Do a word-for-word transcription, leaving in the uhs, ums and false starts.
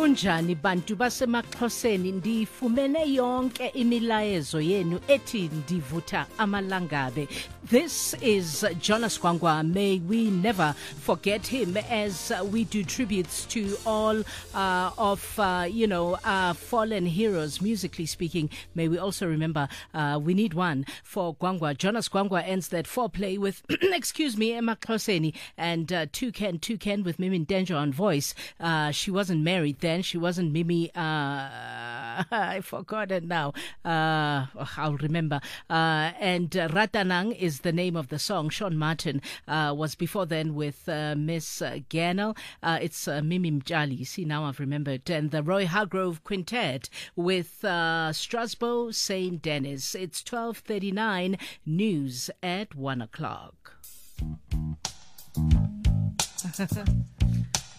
Kunjani bantu basemaXhoseni, ndifumene yonke imilayezo yenu ethi ndivuta amalangabe. This is Jonas Gwangwa. May we never forget him as we do tributes to all uh, of, uh, you know, our fallen heroes, musically speaking. May we also remember uh, we need one for Gwangwa. Jonas Gwangwa ends that foreplay with, excuse me, emaXhoseni, and uh, Toucan, Toucan with Mimi Danger on voice. Uh, she wasn't married then. She wasn't Mimi. Uh, I forgot it now. Uh, I'll remember. Uh, and uh, Ratanang is the name of the song. Sean Martin uh, was before then with uh, Miss uh, Gannell. Uh, it's uh, Mimi Mjali. See, now I've remembered. And the Roy Hargrove Quintet with uh, Strasbourg Saint Denis. It's twelve thirty-nine. News at one o'clock.